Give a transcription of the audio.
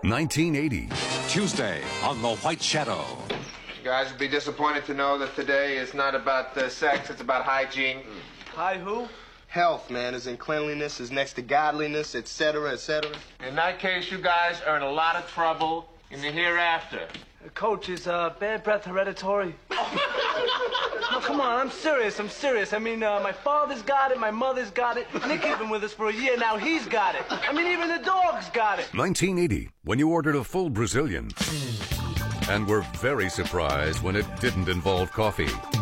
1980. Tuesday on The White Shadow. You guys will be disappointed to know that today is not about sex, it's about hygiene. Hi, who? Health, man, is in cleanliness, is next to godliness, etc., etc. In that case, you guys are in a lot of trouble in the hereafter. Coach, is bad breath hereditary? No, come on, I'm serious. I mean, my father's got it, my mother's got it. Nicky's been with us for a year now, he's got it. I mean, even the dog's got it. 1980, when you ordered a full Brazilian. And were very surprised when it didn't involve coffee.